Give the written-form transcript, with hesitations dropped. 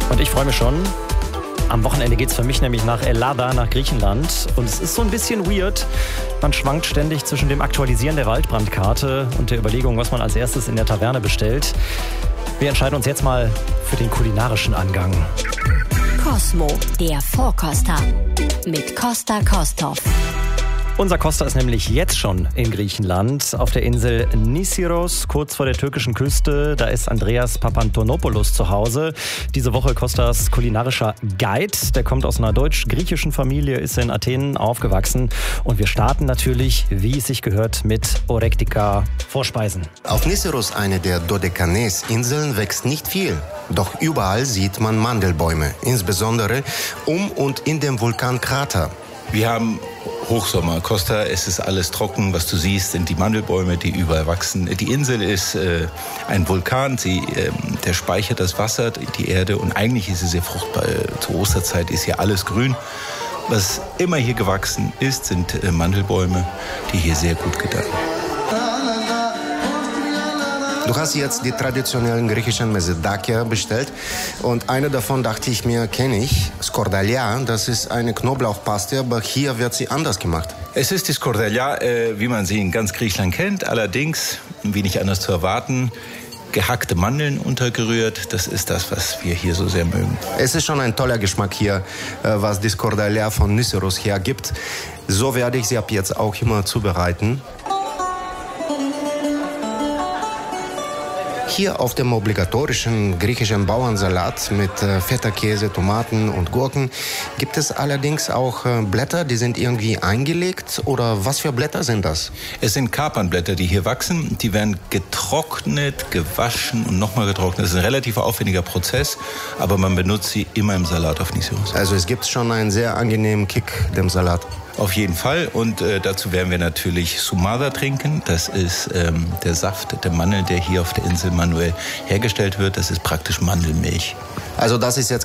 Und ich freue mich schon. Am Wochenende geht's für mich nämlich nach Ellada, nach Griechenland. Und es ist so ein bisschen weird. Man schwankt ständig zwischen dem Aktualisieren der Waldbrandkarte und der Überlegung, was man als erstes in der Taverne bestellt. Wir entscheiden uns jetzt mal für den kulinarischen Angang. Cosmo, der Vorkoster mit Costa Kostov. Unser Costa ist nämlich jetzt schon in Griechenland, auf der Insel Nisyros, kurz vor der türkischen Küste. Da ist Andreas Papantonopoulos zu Hause. Diese Woche Costas kulinarischer Guide. Der kommt aus einer deutsch-griechischen Familie, ist in Athen aufgewachsen. Und wir starten natürlich, wie es sich gehört, mit Orektika Vorspeisen. Auf Nisyros, eine der Dodekanes-Inseln, wächst nicht viel. Doch überall sieht man Mandelbäume, insbesondere um und in dem Vulkankrater. Wir haben Hochsommer. Costa, es ist alles trocken. Was du siehst, sind die Mandelbäume, die überall wachsen. Die Insel ist ein Vulkan. Der speichert das Wasser, die Erde. Und eigentlich ist es sehr fruchtbar. Zur Osterzeit ist hier alles grün. Was immer hier gewachsen ist, sind Mandelbäume, die hier sehr gut gedeihen. Du hast jetzt die traditionellen griechischen Mesedakia bestellt und eine davon, dachte ich mir, kenne ich, Skordalia, das ist eine Knoblauchpaste, aber hier wird sie anders gemacht. Es ist die Skordalia, wie man sie in ganz Griechenland kennt, allerdings, wie nicht anders zu erwarten, gehackte Mandeln untergerührt, das ist das, was wir hier so sehr mögen. Es ist schon ein toller Geschmack hier, was die Skordalia von Nisyros hergibt. So werde ich sie ab jetzt auch immer zubereiten. Hier auf dem obligatorischen griechischen Bauernsalat mit Feta-Käse, Tomaten und Gurken gibt es allerdings auch Blätter, die sind irgendwie eingelegt. Oder was für Blätter sind das? Es sind Kapernblätter, die hier wachsen. Die werden getrocknet, gewaschen und nochmal getrocknet. Das ist ein relativ aufwendiger Prozess, aber man benutzt sie immer im Salat auf Nisyros. Also es gibt schon einen sehr angenehmen Kick dem Salat. Auf jeden Fall. Und dazu werden wir natürlich Sumada trinken. Das ist der Saft der Mandel, der hier auf der Insel manuell hergestellt wird. Das ist praktisch Mandelmilch. Also das ist jetzt